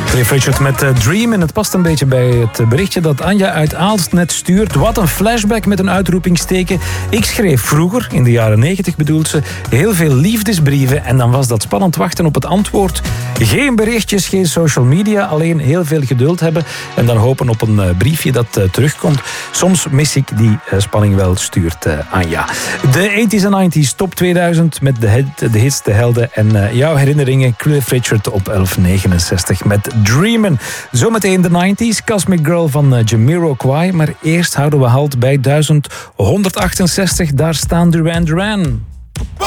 Cliff Richard met Dream. En het past een beetje bij het berichtje dat Anja uit Aalst net stuurt. Wat een flashback met een uitroepingsteken. Ik schreef vroeger, in de jaren 90 bedoelt ze, heel veel liefdesbrieven. En dan was dat spannend wachten op het antwoord. Geen berichtjes, geen social media. Alleen heel veel geduld hebben. En dan hopen op een briefje dat terugkomt. Soms mis ik die spanning wel, stuurt Anja. De 80s en 90s top 2000 met de hits, de helden. En jouw herinneringen, Cliff Richard op 1169 met Dreamin'. Zometeen de 90s, Cosmic Girl van Jamiroquai. Maar eerst houden we halt bij 1168. Daar staan Duran Duran.